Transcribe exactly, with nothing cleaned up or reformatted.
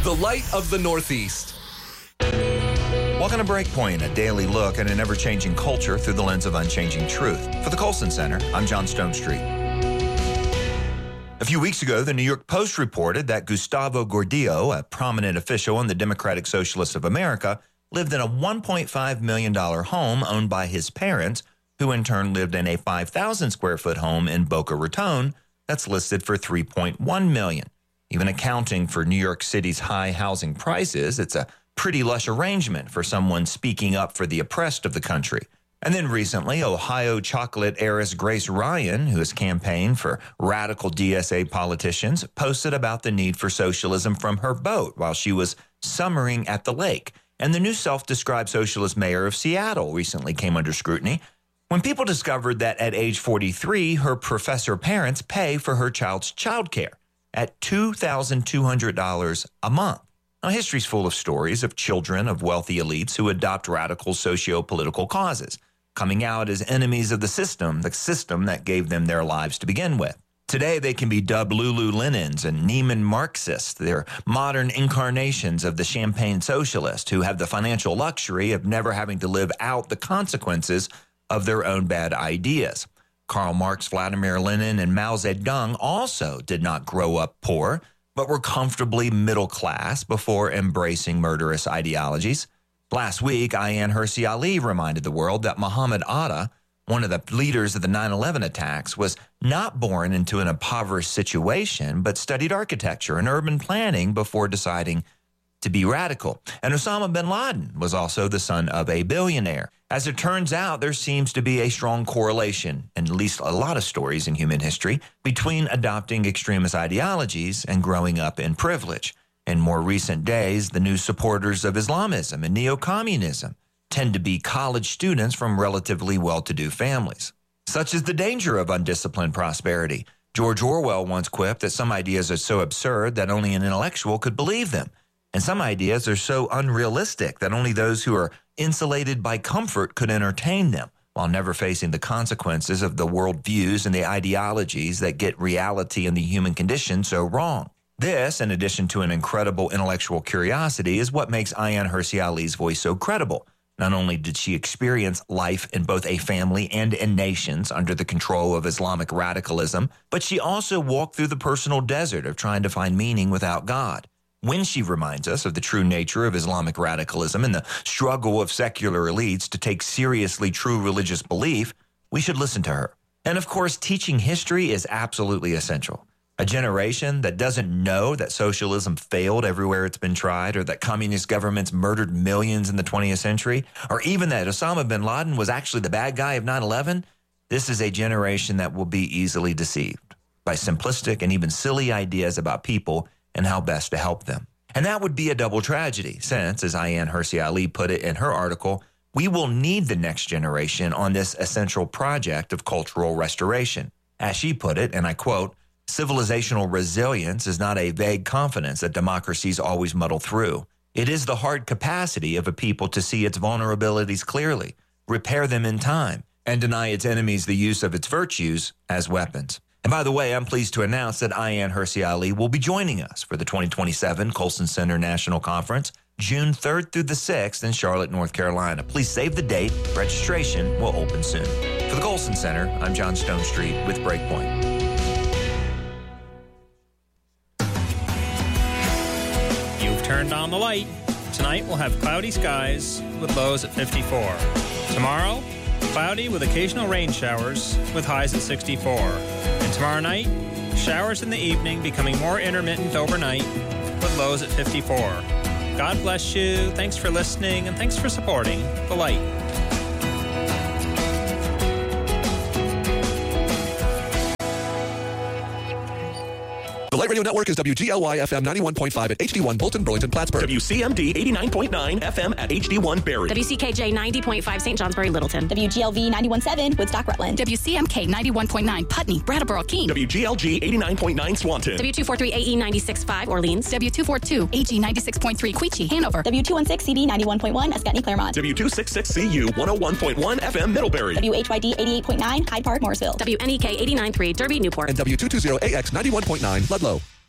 the light of the Northeast. Welcome to Breakpoint, a daily look at an ever-changing culture through the lens of unchanging truth. For the Colson Center, I'm John Stonestreet. A few weeks ago, the New York Post reported that Gustavo Gordillo, a prominent official in the Democratic Socialists of America, lived in a one point five million dollars home owned by his parents, who in turn lived in a five thousand square foot home in Boca Raton that's listed for three point one million dollars. Even accounting for New York City's high housing prices, it's a pretty lush arrangement for someone speaking up for the oppressed of the country. And then recently, Ohio chocolate heiress Grace Ryan, who has campaigned for radical D S A politicians, posted about the need for socialism from her boat while she was summering at the lake. And the new self-described socialist mayor of Seattle recently came under scrutiny when people discovered that at age forty-three, her professor parents pay for her child's childcare at two thousand two hundred dollars a month. Now, history's full of stories of children of wealthy elites who adopt radical socio-political causes, coming out as enemies of the system, the system that gave them their lives to begin with. Today, they can be dubbed Lululemons and Neiman Marxists. They're modern incarnations of the champagne socialist who have the financial luxury of never having to live out the consequences of their own bad ideas. Karl Marx, Vladimir Lenin, and Mao Zedong also did not grow up poor, but were comfortably middle class before embracing murderous ideologies. Last week, Ayaan Hirsi Ali reminded the world that Muhammad Atta, one of the leaders of the nine eleven attacks, was not born into an impoverished situation, but studied architecture and urban planning before deciding to be radical. And Osama bin Laden was also the son of a billionaire. As it turns out, there seems to be a strong correlation, in at least a lot of stories in human history, between adopting extremist ideologies and growing up in privilege. In more recent days, the new supporters of Islamism and neo-communism tend to be college students from relatively well-to-do families. Such is the danger of undisciplined prosperity. George Orwell once quipped that some ideas are so absurd that only an intellectual could believe them. And some ideas are so unrealistic that only those who are insulated by comfort could entertain them, while never facing the consequences of the worldviews and the ideologies that get reality and the human condition so wrong. This, in addition to an incredible intellectual curiosity, is what makes Ayaan Hirsi Ali's voice so credible. Not only did she experience life in both a family and in nations under the control of Islamic radicalism, but she also walked through the personal desert of trying to find meaning without God. When she reminds us of the true nature of Islamic radicalism and the struggle of secular elites to take seriously true religious belief, we should listen to her. And of course, teaching history is absolutely essential. A generation that doesn't know that socialism failed everywhere it's been tried, or that communist governments murdered millions in the twentieth century, or even that Osama bin Laden was actually the bad guy of nine eleven, this is a generation that will be easily deceived by simplistic and even silly ideas about people and how best to help them. And that would be a double tragedy, since, as Ayaan Hirsi Ali put it in her article, we will need the next generation on this essential project of cultural restoration. As she put it, and I quote, "Civilizational resilience is not a vague confidence that democracies always muddle through. It is the hard capacity of a people to see its vulnerabilities clearly, repair them in time, and deny its enemies the use of its virtues as weapons." And by the way, I'm pleased to announce that Ayaan Hirsi Ali will be joining us for the twenty twenty-seven Colson Center National Conference, June third through the sixth in Charlotte, North Carolina. Please save the date. Registration will open soon. For the Colson Center, I'm John Stonestreet with Breakpoint. You've turned on the light. Tonight we'll have cloudy skies with lows at fifty-four. Tomorrow, cloudy with occasional rain showers with highs at sixty-four. And tomorrow night, showers in the evening becoming more intermittent overnight with lows at fifty-four. God bless you. Thanks for listening and thanks for supporting The Light. The Light Radio Network is W G L Y F M ninety-one point five at H D one Bolton, Burlington, Plattsburgh. W C M D eighty-nine point nine F M at H D one Barrie. W C K J ninety point five Saint Johnsbury, Littleton. W G L V ninety-one point seven Woodstock, Rutland. W C M K ninety-one point nine Putney, Brattleboro, Keene. W G L G eighty-nine point nine Swanton. W two forty-three A E ninety-six point five Orleans. W two forty-two A G ninety-six point three Queechee, Hanover. W two sixteen C B ninety-one point one Escutney, Claremont. W two sixty-six C U one oh one point one F M Middlebury. W H Y D eighty-eight point nine Hyde Park, Morrisville. W N E K eighty-nine point three Derby, Newport. And W two twenty A X ninety-one point nine Ludlow.